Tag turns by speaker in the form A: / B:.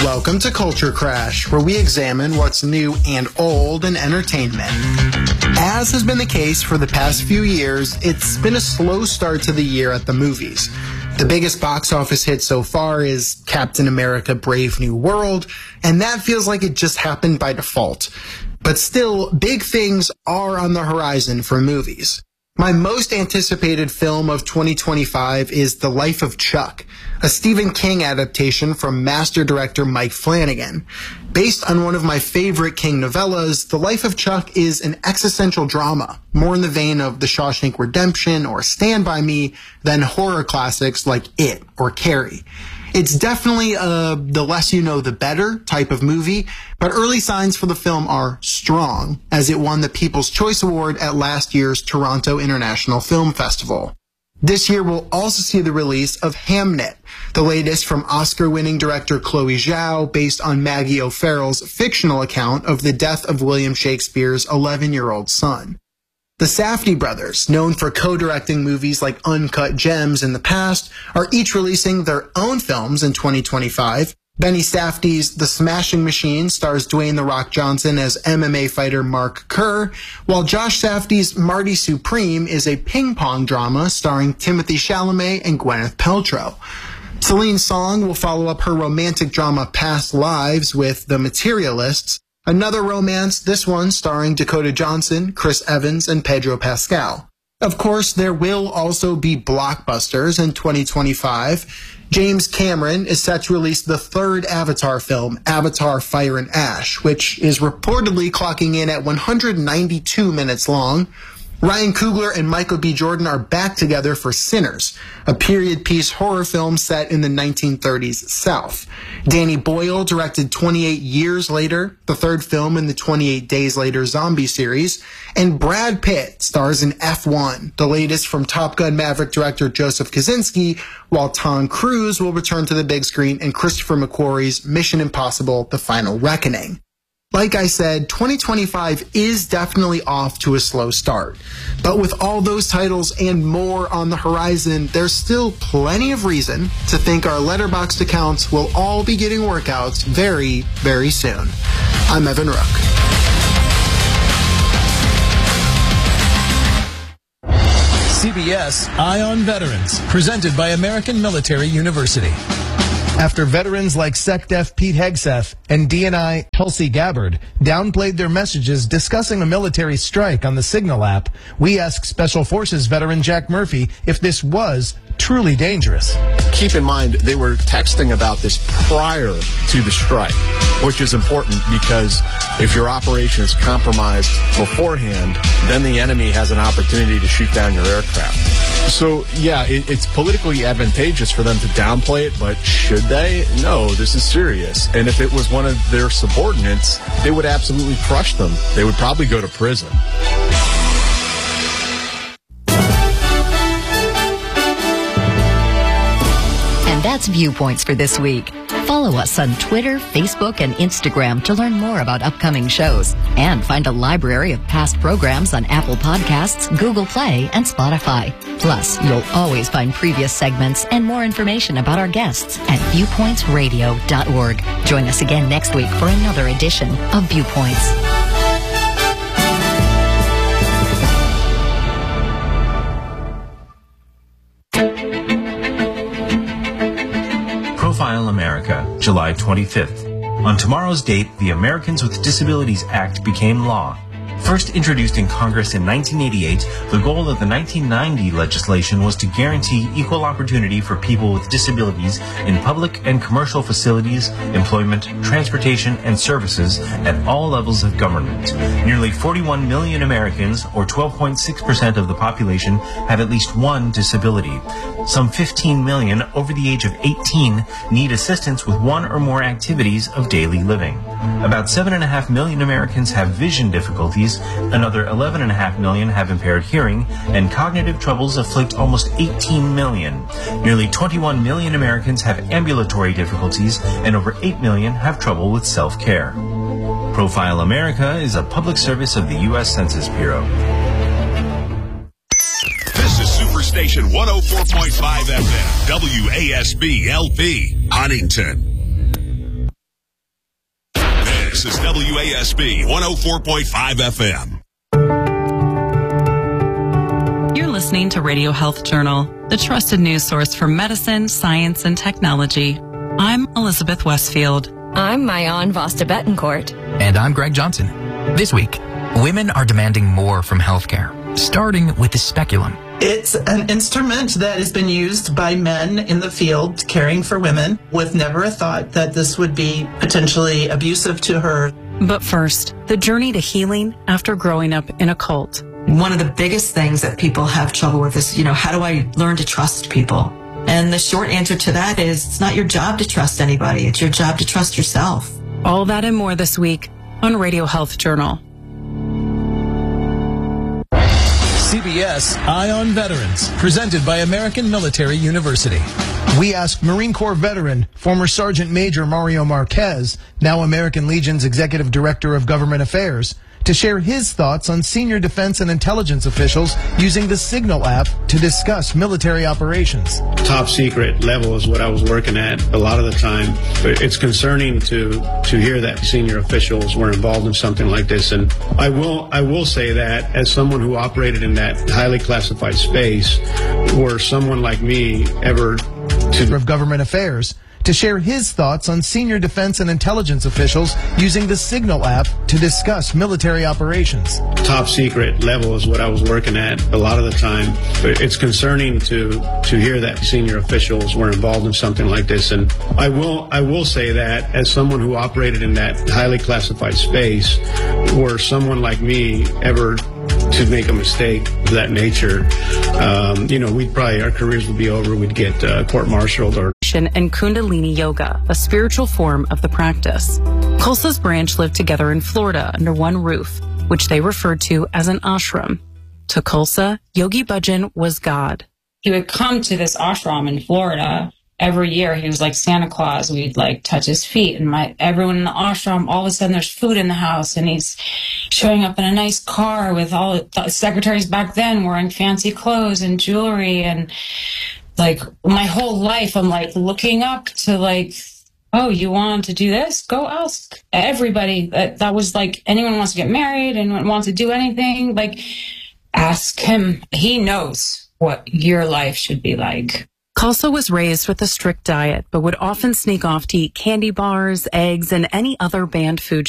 A: Welcome to Culture Crash, where we examine what's new and old in entertainment. As has been the case for the past few years, it's been a slow start to the year at the movies. The biggest box office hit so far is Captain America: Brave New World, and that feels like it just happened by default. But still, big things are on the horizon for movies. My most anticipated film of 2025 is The Life of Chuck, a Stephen King adaptation from master director Mike Flanagan. Based on one of my favorite King novellas, The Life of Chuck is an existential drama, more in the vein of The Shawshank Redemption or Stand By Me than horror classics like It or Carrie. It's definitely the less you know the better type of movie, but early signs for the film are strong, as it won the People's Choice Award at last year's Toronto International Film Festival. This year we'll also see the release of Hamnet, the latest from Oscar-winning director Chloe Zhao, based on Maggie O'Farrell's fictional account of the death of William Shakespeare's 11-year-old son. The Safdie brothers, known for co-directing movies like Uncut Gems in the past, are each releasing their own films in 2025. Benny Safdie's The Smashing Machine stars Dwayne "The Rock" Johnson as MMA fighter Mark Kerr, while Josh Safdie's Marty Supreme is a ping-pong drama starring Timothée Chalamet and Gwyneth Paltrow. Celine Song will follow up her romantic drama Past Lives with The Materialists, another romance, this one starring Dakota Johnson, Chris Evans, and Pedro Pascal. Of course, there will also be blockbusters in 2025. James Cameron is set to release the third Avatar film, Avatar: Fire and Ash, which is reportedly clocking in at 192 minutes long. Ryan Coogler and Michael B. Jordan are back together for Sinners, a period-piece horror film set in the 1930s South. Danny Boyle directed 28 Years Later, the third film in the 28 Days Later zombie series, and Brad Pitt stars in F1, the latest from Top Gun Maverick director Joseph Kosinski, while Tom Cruise will return to the big screen in Christopher McQuarrie's Mission Impossible: The Final Reckoning. Like I said, 2025 is definitely off to a slow start. But with all those titles and more on the horizon, there's still plenty of reason to think our Letterboxd accounts will all be getting workouts very, very soon. I'm Evan Rook.
B: CBS Eye on Veterans, presented by American Military University. After veterans like SecDef Pete Hegseth and DNI Tulsi Gabbard downplayed their messages discussing a military strike on the Signal app, we asked Special Forces veteran Jack Murphy if this was truly dangerous.
C: Keep in mind, they were texting about this prior to the strike, which is important because if your operation is compromised beforehand, then the enemy has an opportunity to shoot down your aircraft. So, yeah, it's politically advantageous for them to downplay it, but should they? No, this is serious. And if it was one of their subordinates, they would absolutely crush them. They would probably go to prison.
D: And that's Viewpoints for this week. Follow us on Twitter, Facebook, and Instagram to learn more about upcoming shows and find a library of past programs on Apple Podcasts, Google Play, and Spotify. Plus, you'll always find previous segments and more information about our guests at viewpointsradio.org. Join us again next week for another edition of Viewpoints.
E: Profile America, July 25th. On tomorrow's date, the Americans with Disabilities Act became law. First introduced in Congress in 1988, the goal of the 1990 legislation was to guarantee equal opportunity for people with disabilities in public and commercial facilities, employment, transportation, and services at all levels of government. Nearly 41 million Americans, or 12.6% of the population, have at least one disability. Some 15 million over the age of 18 need assistance with one or more activities of daily living. About 7.5 million Americans have vision difficulties, another 11.5 million have impaired hearing, and cognitive troubles afflict almost 18 million. Nearly 21 million Americans have ambulatory difficulties, and over 8 million have trouble with self-care. Profile America is a public service of the U.S. Census Bureau.
F: This is Superstation 104.5 FM, WASB LP, Huntington. This is WASB 104.5 FM.
G: You're listening to Radio Health Journal, the trusted news source for medicine, science, and technology. I'm Elizabeth Westfield.
H: I'm Mayan Vasta Betancourt.
I: And I'm Greg Johnson. This week, women are demanding more from healthcare, starting with the speculum.
J: It's an instrument that has been used by men in the field caring for women with never a thought that this would be potentially abusive to her.
G: But first, the journey to healing after growing up in a cult.
K: One of the biggest things that people have trouble with is, how do I learn to trust people? And the short answer to that is it's not your job to trust anybody. It's your job to trust yourself.
G: All that and more this week on Radio Health Journal.
B: CBS Eye on Veterans, presented by American Military University. We asked Marine Corps veteran, former Sergeant Major Mario Marquez, now American Legion's Executive Director of Government Affairs, to share his thoughts on senior defense and intelligence officials using the Signal app to discuss military operations.
L: Top secret level is what I was working at a lot of the time. But it's concerning to hear that senior officials were involved in something like this. And I will say that as someone who operated in that highly classified space, were someone like me ever to
B: of Government Affairs to share his thoughts on senior defense and intelligence officials using the Signal app to discuss military operations.
L: Top secret level is what I was working at a lot of the time. But it's concerning to hear that senior officials were involved in something like this. And I will say that as someone who operated in that highly classified space, were someone like me ever to make a mistake of that nature, we'd probably, our careers would be over. We'd get court-martialed or...
G: And Kundalini Yoga, a spiritual form of the practice. Khalsa's branch lived together in Florida under one roof, which they referred to as an ashram. To Khalsa, Yogi Bhajan was God.
M: He would come to this ashram in Florida every year. He was like Santa Claus. We'd touch his feet, and everyone in the ashram, all of a sudden there's food in the house, and he's showing up in a nice car with all the secretaries back then wearing fancy clothes and jewelry. And my whole life, I'm looking up to oh, you want to do this? Go ask everybody. That was anyone wants to get married, anyone wants to do anything, ask him. He knows what your life should be like.
G: Khalsa was raised with a strict diet, but would often sneak off to eat candy bars, eggs, and any other banned food